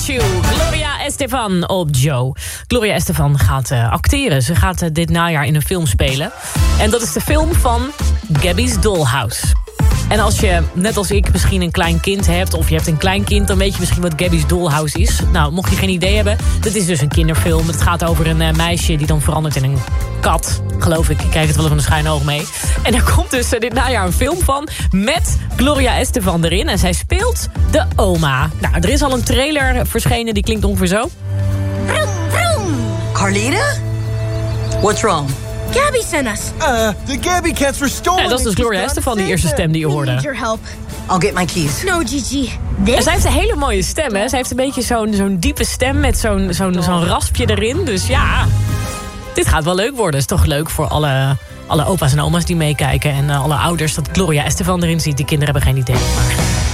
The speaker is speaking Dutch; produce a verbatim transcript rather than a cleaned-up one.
You. Gloria Estefan op Joe. Gloria Estefan gaat uh, acteren. Ze gaat uh, dit najaar in een film spelen. En dat is de film van Gabby's Dollhouse. En als je, net als ik, misschien een klein kind hebt... of je hebt een klein kind, dan weet je misschien wat Gabby's Dollhouse is. Nou, mocht je geen idee hebben, dit is dus een kinderfilm. Het gaat over een uh, meisje die dan verandert in een kat. Geloof ik, ik kijk het wel van de schuine oog mee. En er komt dus uh, dit najaar een film van... met Gloria Estefan erin. En zij speelt de oma. Nou, er is al een trailer verschenen, die klinkt ongeveer zo. Vroom, vroom. Carlita? What's wrong? Gabby sent us. Uh, the Gabby cats were stolen. Ja, dat is dus Gloria Estefan, die eerste stem die je hoorde. We need your help. I'll get my keys. No, Gigi. En This? zij heeft een hele mooie stem, hè. Zij heeft een beetje zo'n zo'n diepe stem met zo'n zo'n zo'n raspje erin. Dus ja, dit gaat wel leuk worden. Het is toch leuk voor alle, alle opa's en oma's die meekijken. En uh, alle ouders dat Gloria Estefan erin ziet. Die kinderen hebben geen idee. Maar